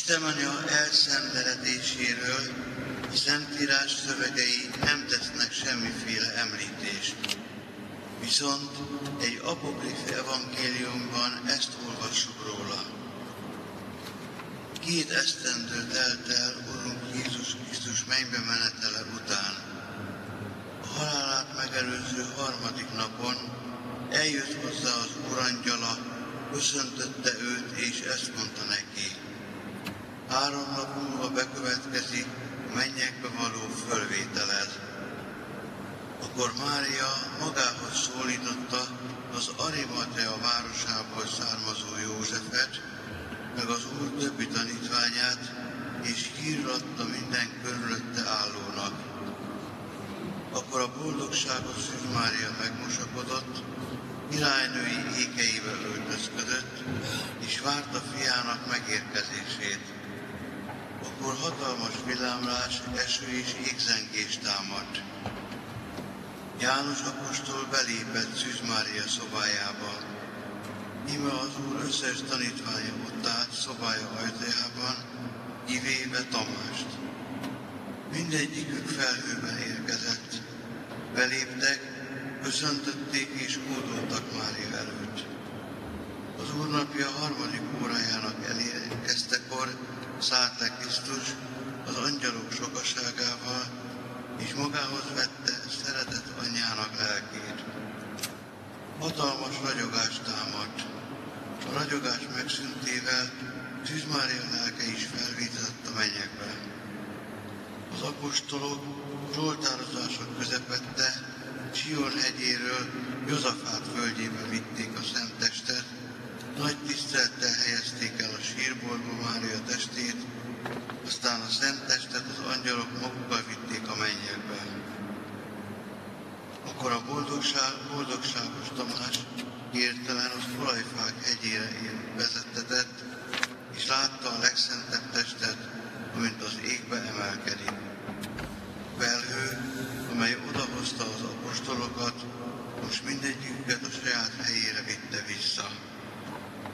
Isten Anya elszenderedéséről a Szentírás szövegei nem tesznek semmiféle említést. Viszont egy apokrif evangéliumban ezt olvassuk róla. 2 esztendő telt el Urunk Jézus Krisztus mennybe menetele után. A halálát megelőző 3. napon eljött hozzá az Úrangyala, köszöntötte őt, és ezt mondta neki: 3 nap múlva bekövetkezik a mennyekbe való fölvételed. Akkor Mária magához szólította az Arimatea városából származó Józsefet, meg az Úr többi tanítványát, és hírra adta minden körülötte állónak. Akkor a boldogságos Szűz Mária megmosakodott, királynői ékeibe öltözködött, és várta fiának megérkezését. Akkor hatalmas villámlás, eső és égzengés támadt. János apostol belépett Szűz Mária szobájába. Íme az Úr összes tanítványa ott állt szobája ajtajában, kivéve Tamást. Mindegyikük felhőben érkezett. Beléptek, köszöntötték és hódoltak Mária előtt. Az Úr napja 3. órájának elérkeztekor szállt le Krisztus az angyalok sokaságával, és magához vette szeretett anyjának lelkét. Hatalmas ragyogás támadt. A ragyogás megszűntével Szűz Mária lelke is felvívott a mennyekbe. Az apostolok zsoltározások közepette Sion hegyéről Jozafát földjébe vitték a szent testet, nagy tisztelettel helyezték el a sírboltba Mária testét, aztán a szent testet az angyalok magukkal vitték a mennyekbe. Akkor a boldogságos Tamás hirtelen az olajfák hegyére vezettetett, és látta a legszentebb